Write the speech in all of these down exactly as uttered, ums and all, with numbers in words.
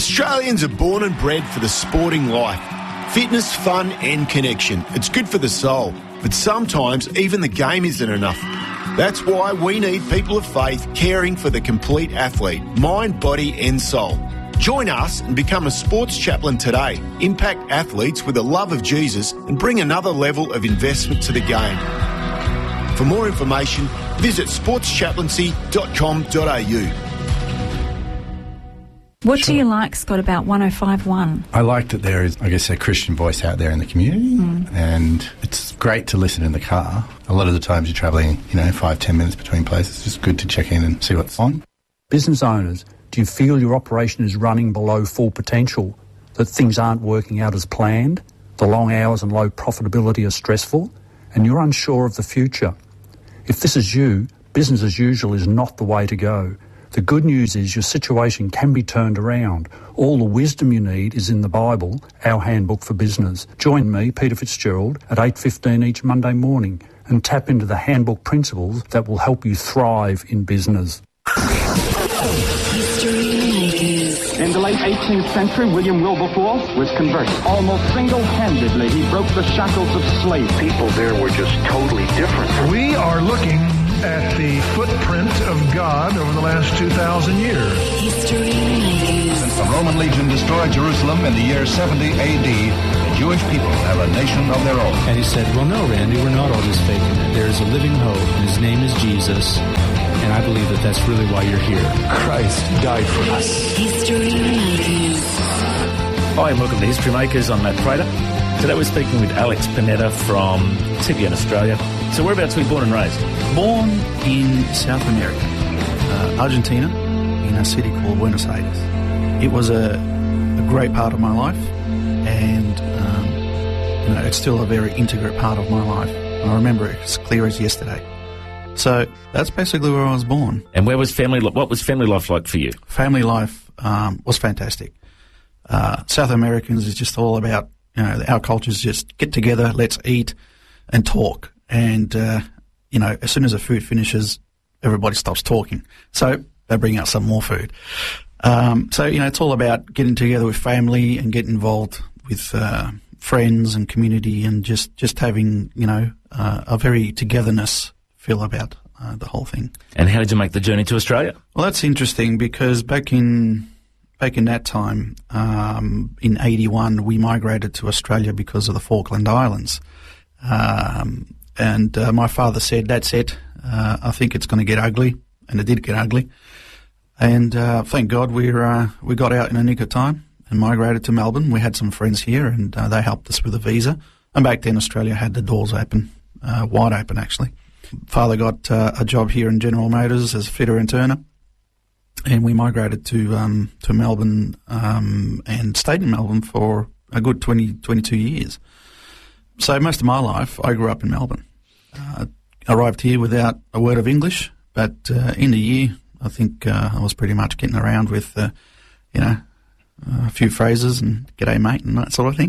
Australians are born and bred for the sporting life. Fitness, fun and connection. It's good for the soul. But sometimes even the game isn't enough. That's why we need people of faith caring for the complete athlete, mind, body and soul. Join us and become a sports chaplain today. Impact athletes with a love of Jesus and bring another level of investment to the game. For more information, visit sports chaplaincy dot com dot a u. What sure. do you like, Scott, about one oh five one? I like that there is, I guess, a Christian voice out there in the community, mm. and it's great to listen in the car. A lot of the times you're travelling, you know, five, ten minutes between places. It's just good to check in and see what's on. Business owners, do you feel your operation is running below full potential, that things aren't working out as planned, the long hours and low profitability are stressful, and you're unsure of the future? If this is you, business as usual is not the way to go. The good news is your situation can be turned around. All the wisdom you need is in the Bible, our handbook for business. Join me, Peter Fitzgerald, at eight fifteen each Monday morning and tap into the handbook principles that will help you thrive in business. In the late eighteenth century, William Wilberforce was converted. Almost single-handedly, he broke the shackles of slavery. People there were just totally different. We are looking at the footprint of God over the last two thousand years. History Makers. Since the Roman legion destroyed Jerusalem in the year seventy A D, the Jewish people have a nation of their own. And he said, well, no, Randy, we're not all just faking it. There is a living hope, and his name is Jesus. And I believe that that's really why you're here. Christ died for us. History Makers. Hi, and welcome to History Makers. I'm Matt Prater. Today we're speaking with Alex Panetta from T V N Australia. So whereabouts were you born and raised? Born in South America, uh, Argentina, in a city called Buenos Aires. It was a, a great part of my life, and um, you know, it's still a very integral part of my life. I remember it as clear as yesterday. So that's basically where I was born. And where was family? What was family life like for you? Family life um, was fantastic. Uh, South Americans is just all about, you know, our culture is just get together, let's eat and talk. And, uh, you know, as soon as the food finishes, everybody stops talking. So they bring out some more food. Um, so, you know, it's all about getting together with family and getting involved with uh, friends and community and just, just having, you know, uh, a very togetherness feel about uh, the whole thing. And how did you make the journey to Australia? Well, that's interesting because back in back in that time, um, in eighty-one, we migrated to Australia because of the Falkland Islands. Um, and uh, my father said, that's it. Uh, I think it's going to get ugly. And it did get ugly. And uh, thank God we uh, we got out in a nick of time and migrated to Melbourne. We had some friends here and uh, they helped us with a visa. And back then Australia had the doors open, uh, wide open actually. Father got uh, a job here in General Motors as fitter and turner. And we migrated to um, to Melbourne um, and stayed in Melbourne for a good twenty, twenty-two years. So most of my life, I grew up in Melbourne. Uh, arrived here without a word of English, but uh, in a year, I think uh, I was pretty much getting around with, uh, you know, a few phrases and g'day mate and that sort of thing.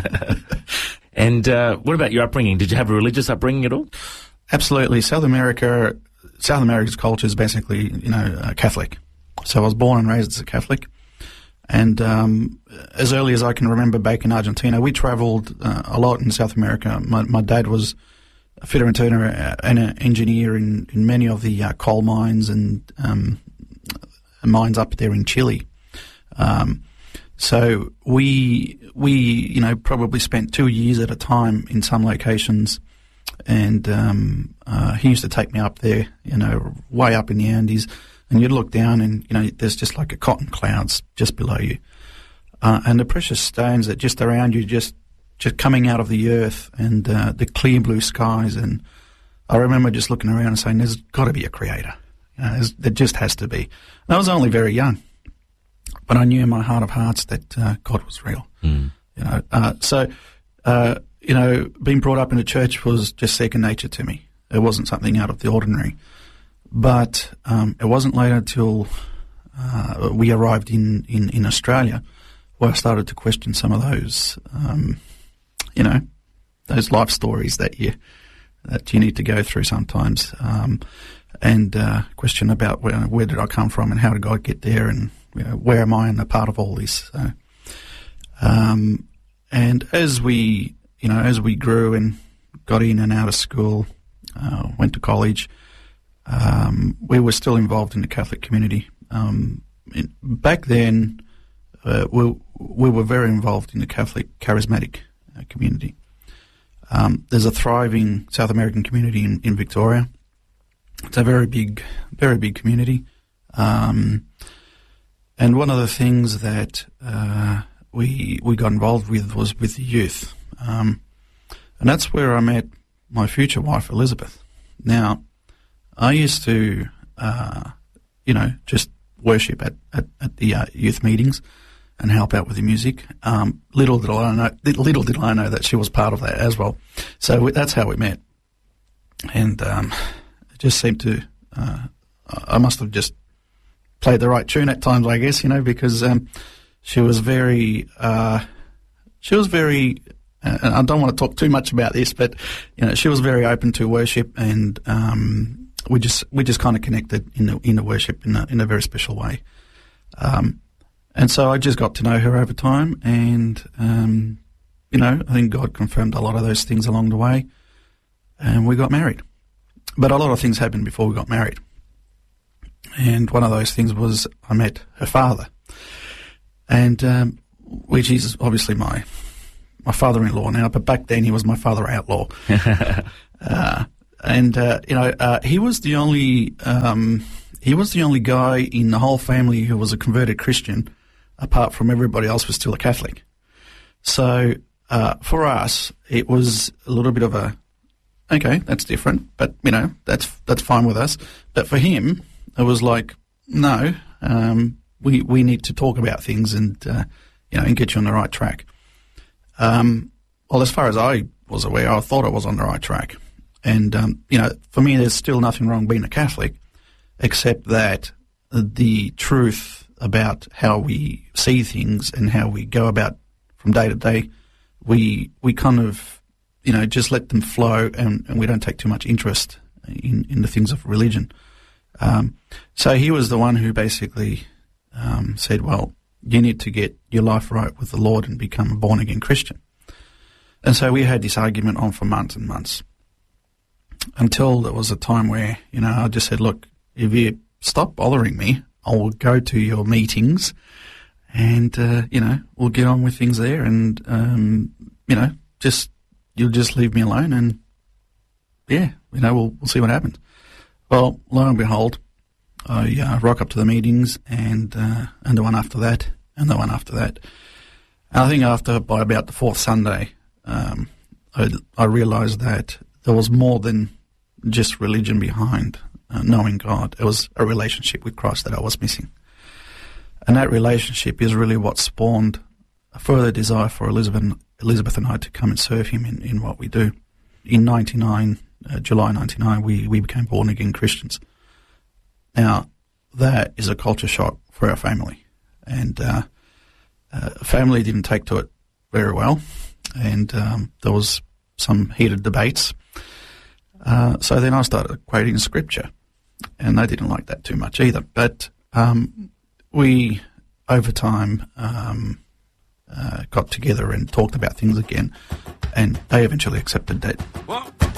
And uh, what about your upbringing? Did you have a religious upbringing at all? Absolutely. South America, South America's culture is basically, you know, uh, Catholic. So I was born and raised as a Catholic. And um, as early as I can remember back in Argentina, we travelled uh, a lot in South America. My, my dad was a fitter and turner and an engineer in, in many of the uh, coal mines and um, mines up there in Chile. Um, so we, we, you know, probably spent two years at a time in some locations. And um, uh, he used to take me up there, you know, way up in the Andes. And you'd look down and, you know, there's just like a cotton clouds just below you. Uh, and the precious stones that just around you, just just coming out of the earth and uh, the clear blue skies. And I remember just looking around and saying, there's got to be a creator. You know, there just has to be. And I was only very young. But I knew in my heart of hearts that uh, God was real. Mm. You know, uh, so, uh, you know, being brought up in a church was just second nature to me. It wasn't something out of the ordinary. But um, it wasn't later until uh, we arrived in, in, in Australia where I started to question some of those, um, you know, those life stories that you that you need to go through sometimes, um, and uh, question about where, where did I come from and how did God get there, and you know, where am I in a part of all this? So, um, and as we, you know, as we grew and got in and out of school, uh, went to college, um, we were still involved in the Catholic community. Um, in, back then, uh, we we were very involved in the Catholic charismatic uh, community. Um, there's a thriving South American community in, in Victoria. It's a very big, very big community. Um, and one of the things that uh, we we got involved with was with the youth. Um, and that's where I met my future wife, Elizabeth. Now, I used to, uh, you know, just worship at, at, at the uh, youth meetings and help out with the music. Um, little did I know, little did I know that she was part of that as well. So we, that's how we met. And um, it just seemed to, uh, I must have just played the right tune at times, I guess, you know, because um, she was very, uh, she was very, uh, and I don't want to talk too much about this, but you know, she was very open to worship, and um, we just we just kind of connected in the in the worship in a in a very special way. Um, and so I just got to know her over time, and um, you know, I think God confirmed a lot of those things along the way, and we got married. But a lot of things happened before we got married. And one of those things was I met her father, and um, which is obviously my my father-in-law now, but back then he was my father-outlaw. uh, and uh, you know, uh, he was the only um, he was the only guy in the whole family who was a converted Christian, apart from everybody else was still a Catholic. So uh, for us, it was a little bit of a okay, that's different, but you know, that's that's fine with us. But for him, it was like, no, um, we we need to talk about things and uh, you know, and get you on the right track. Um, well, as far as I was aware, I thought I was on the right track, and um, you know, for me, there's still nothing wrong being a Catholic, except that the truth about how we see things and how we go about from day to day, we we kind of, you know, just let them flow, and, and we don't take too much interest in, in the things of religion. Um, so he was the one who basically um, said, well, you need to get your life right with the Lord and become a born-again Christian. And so we had this argument on for months and months, until there was a time where, you know, I just said, look, if you stop bothering me, I will go to your meetings and, uh, you know, we'll get on with things there, and, um, you know, just, you'll just leave me alone, and, yeah, you know, we'll, we'll see what happens. Well, lo and behold, I uh, rock up to the meetings, and uh, and the one after that, and the one after that. And I think after, by about the fourth Sunday, um, I, I realised that there was more than just religion behind uh, knowing God. It was a relationship with Christ that I was missing. And that relationship is really what spawned a further desire for Elizabeth, Elizabeth and I to come and serve him in, in what we do. In ninety-nine, uh, July ninety-nine, we, we became born-again Christians. Now, that is a culture shock for our family. And uh, uh, family didn't take to it very well. And um, there was some heated debates. Uh, so then I started quoting scripture. And they didn't like that too much either. But um, we, over time, um, uh, got together and talked about things again. And they eventually accepted that